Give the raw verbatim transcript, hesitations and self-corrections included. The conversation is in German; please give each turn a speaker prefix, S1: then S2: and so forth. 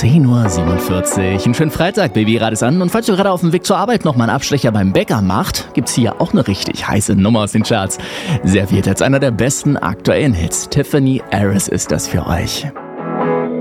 S1: zehn Uhr siebenundvierzig. Einen schönen Freitag, Baby, gerade ist an. Und falls du gerade auf dem Weg zur Arbeit noch mal einen Abstecher beim Bäcker macht, gibt's hier auch eine richtig heiße Nummer aus den Charts. Serviert als einer der besten aktuellen Hits. Tiffany Harris ist das für euch.